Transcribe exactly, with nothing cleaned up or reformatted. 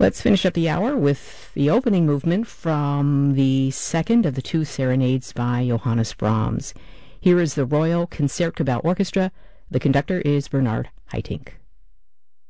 Let's finish up the hour with the opening movement from the second of the two serenades by Johannes Brahms. Here is the Royal Concertgebouw Orchestra. The conductor is Bernard Haitink.